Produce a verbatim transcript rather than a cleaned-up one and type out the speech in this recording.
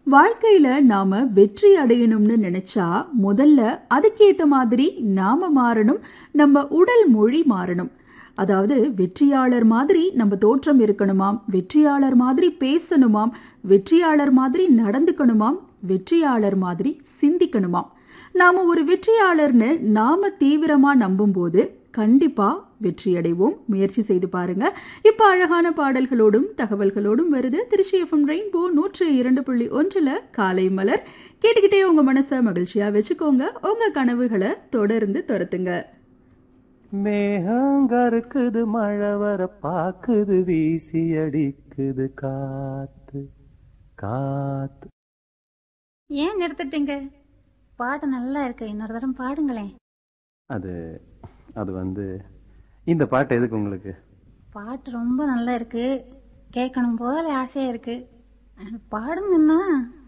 வாழ்க்கையில நாம வெற்றி அடையணும்னு நினைச்சா முதல்ல அதுக்கேத்த மாதிரி நாம மாறணும், நம்ம உடல் மொழி மாறணும். அதாவது வெற்றியாளர் மாதிரி நம்ம தோற்றம் இருக்கணுமாம், வெற்றியாளர் மாதிரி பேசணுமாம், வெற்றியாளர் மாதிரி நடந்துக்கணுமாம், வெற்றியாளர் மாதிரி சிந்திக்கணுமாம். நாம ஒரு வெற்றியாளர்னு நாம தீவிரமா நம்பும்போது கண்டிப்பா வெற்றி அடைவோம். முயற்சி செய்து பாருங்க. இப்ப அழகான பாடல்களோடும் தகவல்களோடும் வருது திருச்சி எஃப்எம் ரெயின்போ நூற்று இரண்டு புள்ளி ஒன்றுல காலை மலர். கேட்டுக்கிட்டே உங்க மனசை மகிழ்ச்சியா வச்சுக்கோங்க. உங்க கனவுகளை தொடர்ந்து துரத்துங்க. மேகங்கருக்குது, மழை வர பாக்குது, வீசி அடிக்குது காத்து காத்து. ஏன் நிறுத்திட்டீங்க? பாட்டு நல்லா இருக்கு, இன்னொரு தரம் பாடுங்களேன். அது அது வந்து இந்த பாட்டு எதுக்கு உங்களுக்கு? பாட்டு ரொம்ப நல்லா இருக்கு, கேட்கணும் போல ஆசையா இருக்கு, பாடுங்கன்னா.